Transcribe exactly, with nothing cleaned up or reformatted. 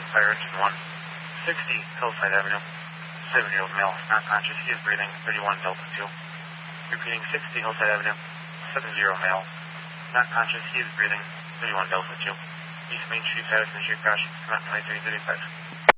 Fire engine one. sixty, Hillside Avenue. seven-year-old male, not conscious. He is breathing. thirty-one, Delta two. Repeating, sixty, Hillside Avenue. seven-year-old male, not conscious. He is breathing. thirty-one, Delta two. East Main Street, Patterson Street, crash. Not twenty-three thirty-five.